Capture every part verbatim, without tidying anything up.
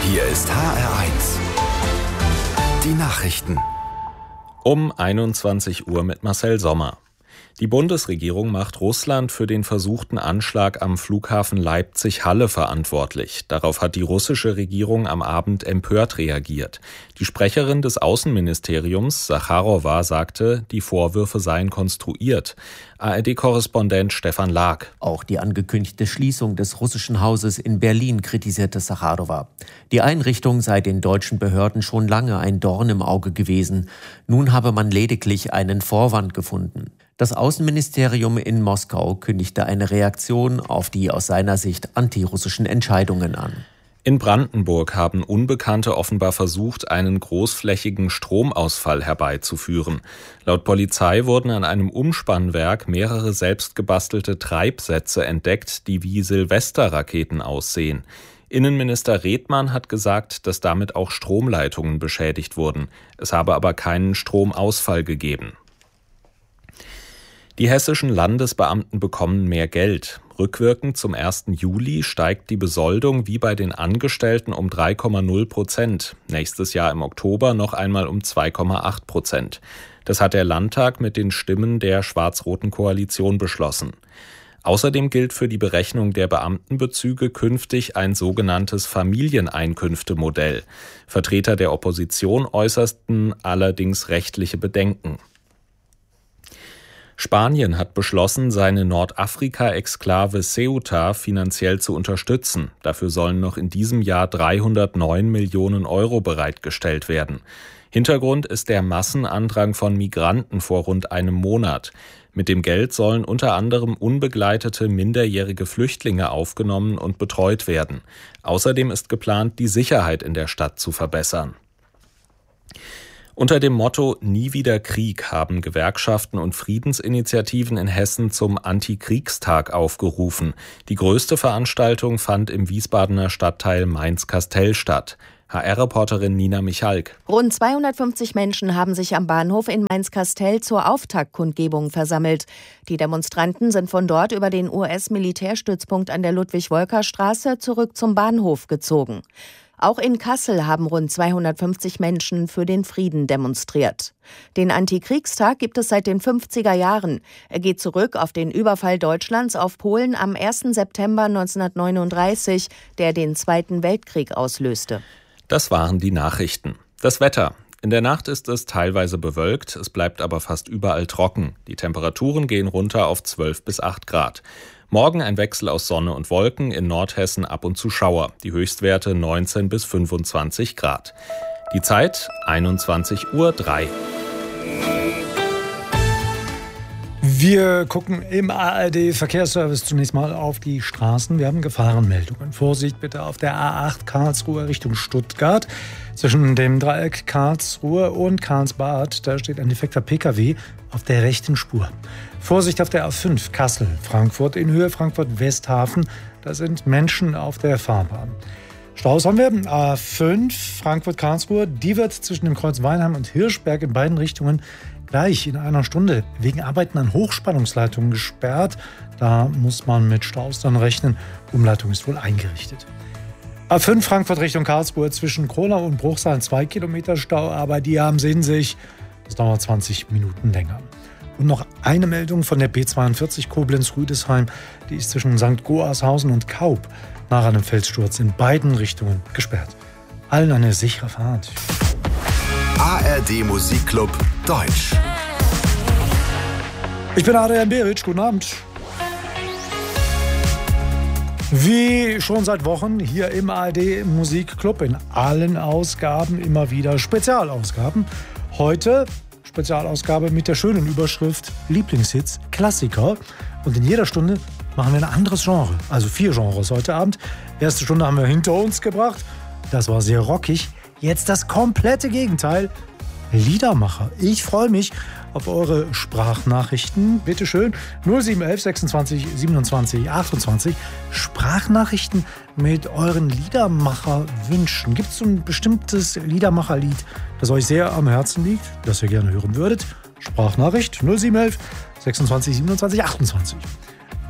Hier ist H R eins. Die Nachrichten. Um einundzwanzig Uhr mit Marcel Sommer. Die Bundesregierung macht Russland für den versuchten Anschlag am Flughafen Leipzig-Halle verantwortlich. Darauf hat die russische Regierung am Abend empört reagiert. Die Sprecherin des Außenministeriums, Sacharowa, sagte, die Vorwürfe seien konstruiert. A R D-Korrespondent Stefan Lag. Auch die angekündigte Schließung des russischen Hauses in Berlin kritisierte Sacharowa. Die Einrichtung sei den deutschen Behörden schon lange ein Dorn im Auge gewesen. Nun habe man lediglich einen Vorwand gefunden. Das Außenministerium in Moskau kündigte eine Reaktion auf die aus seiner Sicht antirussischen Entscheidungen an. In Brandenburg haben Unbekannte offenbar versucht, einen großflächigen Stromausfall herbeizuführen. Laut Polizei wurden an einem Umspannwerk mehrere selbstgebastelte Treibsätze entdeckt, die wie Silvesterraketen aussehen. Innenminister Redmann hat gesagt, dass damit auch Stromleitungen beschädigt wurden. Es habe aber keinen Stromausfall gegeben. Die hessischen Landesbeamten bekommen mehr Geld. Rückwirkend zum ersten Juli steigt die Besoldung wie bei den Angestellten um drei Komma null Prozent. Nächstes Jahr im Oktober noch einmal um zwei Komma acht Prozent. Das hat der Landtag mit den Stimmen der schwarz-roten Koalition beschlossen. Außerdem gilt für die Berechnung der Beamtenbezüge künftig ein sogenanntes Familieneinkünftemodell. Vertreter der Opposition äußerten allerdings rechtliche Bedenken. Spanien hat beschlossen, seine Nordafrika-Exklave Ceuta finanziell zu unterstützen. Dafür sollen noch in diesem Jahr dreihundertneun Millionen Euro bereitgestellt werden. Hintergrund ist der Massenandrang von Migranten vor rund einem Monat. Mit dem Geld sollen unter anderem unbegleitete minderjährige Flüchtlinge aufgenommen und betreut werden. Außerdem ist geplant, die Sicherheit in der Stadt zu verbessern. Unter dem Motto Nie wieder Krieg haben Gewerkschaften und Friedensinitiativen in Hessen zum Antikriegstag aufgerufen. Die größte Veranstaltung fand im Wiesbadener Stadtteil Mainz-Kastell statt. H R-Reporterin Nina Michalk. Rund zweihundertfünfzig Menschen haben sich am Bahnhof in Mainz-Kastell zur Auftaktkundgebung versammelt. Die Demonstranten sind von dort über den U S-Militärstützpunkt an der Ludwig-Wolker-Straße zurück zum Bahnhof gezogen. Auch in Kassel haben rund zweihundertfünfzig Menschen für den Frieden demonstriert. Den Antikriegstag gibt es seit den fünfziger Jahren. Er geht zurück auf den Überfall Deutschlands auf Polen am ersten September neunzehnhundertneununddreißig, der den Zweiten Weltkrieg auslöste. Das waren die Nachrichten. Das Wetter. In der Nacht ist es teilweise bewölkt, es bleibt aber fast überall trocken. Die Temperaturen gehen runter auf zwölf bis acht Grad. Morgen ein Wechsel aus Sonne und Wolken, in Nordhessen ab und zu Schauer. Die Höchstwerte neunzehn bis fünfundzwanzig Grad. Die Zeit einundzwanzig Uhr drei. Wir gucken im A R D-Verkehrsservice zunächst mal auf die Straßen. Wir haben Gefahrenmeldungen. Vorsicht bitte auf der A acht Karlsruhe Richtung Stuttgart. Zwischen dem Dreieck Karlsruhe und Karlsbad, da steht ein defekter P K W auf der rechten Spur. Vorsicht auf der A fünf Kassel, Frankfurt in Höhe Frankfurt-Westhafen. Da sind Menschen auf der Fahrbahn. Staus haben wir. A fünf Frankfurt-Karlsruhe. Die wird zwischen dem Kreuz Weinheim und Hirschberg in beiden Richtungen gleich in einer Stunde wegen Arbeiten an Hochspannungsleitungen gesperrt. Da muss man mit Staus dann rechnen. Umleitung ist wohl eingerichtet. A fünf Frankfurt Richtung Karlsruhe zwischen Kronau und Bruchsal zwei Kilometer Stau, aber die haben sie in sich. Das dauert zwanzig Minuten länger. Und noch eine Meldung von der B zweiundvierzig Koblenz-Rüdesheim. Die ist zwischen Sankt Goarshausen und Kaub nach einem Felssturz in beiden Richtungen gesperrt. Allen eine sichere Fahrt. A R D Musikclub Deutsch. Ich bin Adrian Beric, guten Abend. Wie schon seit Wochen hier im A R D Musikclub in allen Ausgaben immer wieder Spezialausgaben. Heute Spezialausgabe mit der schönen Überschrift Lieblingshits, Klassiker. Und in jeder Stunde machen wir ein anderes Genre. Also vier Genres heute Abend. Erste Stunde haben wir hinter uns gebracht. Das war sehr rockig. Jetzt das komplette Gegenteil. Liedermacher. Ich freue mich auf eure Sprachnachrichten. Bitte schön. null sieben eins eins sechsundzwanzig siebenundzwanzig achtundzwanzig. Sprachnachrichten mit euren Liedermacher-Wünschen. Gibt es so ein bestimmtes Liedermacherlied, das euch sehr am Herzen liegt, das ihr gerne hören würdet? Sprachnachricht null sieben eins eins sechsundzwanzig siebenundzwanzig achtundzwanzig.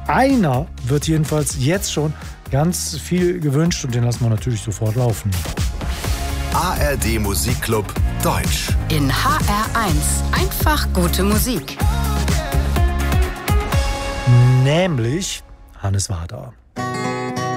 Einer wird jedenfalls jetzt schon ganz viel gewünscht und den lassen wir natürlich sofort laufen. A R D Musikclub Deutsch. In H R eins. Einfach gute Musik. Nämlich Hannes Wader.